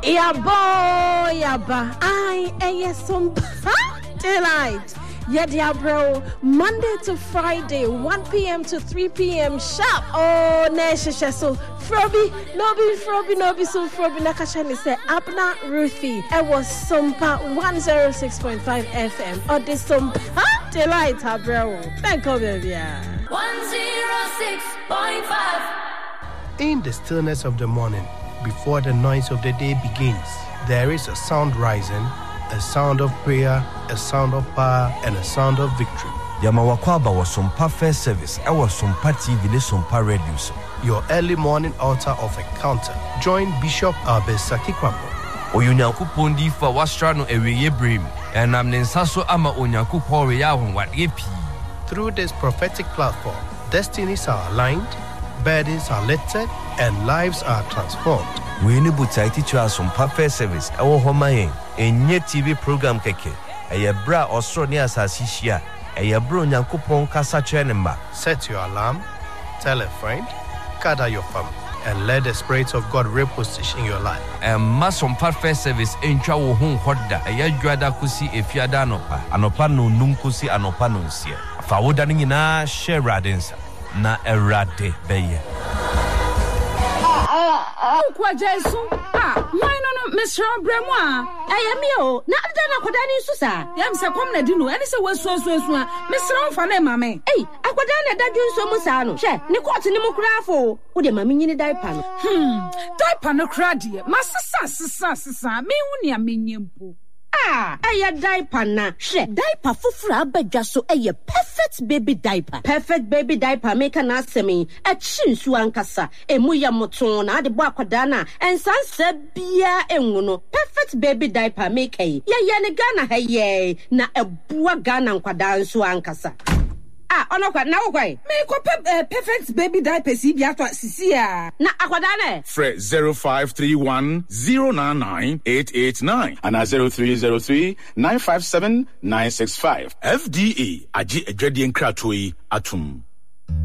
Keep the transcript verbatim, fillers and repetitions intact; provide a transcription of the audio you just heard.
Yeah, boy, yeah, ba. I am some delight. Yeah, dear bro. Monday to Friday, one p.m. to three p.m. sharp. Oh, nesha so Froby, Nobi, Froby, Nobi, so Froby Nakashani say Abna Ruthie. I was Sumpa one oh six point five F M. Or the Sumpa delight, bro. Thank you, baby. one oh six point five. In the stillness of the morning, before the noise of the day begins, there is a sound rising, a sound of prayer, a sound of power, and a sound of victory. Yamawakwaba was Sumpa First Service. I was Sumpa T V, the Sumpa Radio. Your early morning altar of encounter. Join Bishop Albesaki Kwambo. Oyunyankupon di fa wastrano eweye brim. And am nensaso ama onyankupon reyahon wat yepi. Through this prophetic platform, destinies are aligned, burdens are lifted, and lives are transformed. We need to teach us some First Service. Our home a new T V program keke. A bra Australia sasishia. A bro nyankupon kasa chenemba. Set your alarm, tell a friend, gather your family, and let the Spirit of God reposition your life. And masom First Service encha wo hon hoda. A yadwada kusi efiada anopa. Anopa no num kusi anopa no nsia. Fa woda ni na share radensa. Na erade beye. Kwa Jesu ah why no no Mister Bremwa ayemi o na ada na akoda ni so sa yam se kom na di no eni se wasu asu asu a Mister Mfa na mame eh akoda na da dwunso mu sa no hwe ni court ni mu krafo wo de mame nyini diaper no hmm diaper no kra de masesa sesa sesa me hu ne amenyempo ah aya diaper na hwe diaper fufura abadwa so eye perfect baby diaper perfect baby diaper make na asemi e chinsu ankasa emu ya moton na ade bo akoda na ensansa bia enwu no perfect baby diaper make ye ye ne Ghana ha ye na ebua Ghana nkwada nso ankasa ah ono kwa na wo kwai me ko perfect baby diaper si bia to sisi a na akoda na Fre zero five three one zero nine nine eight eight nine and zero three zero three nine five seven nine six five. F D A agi edwade nkratoyi atum.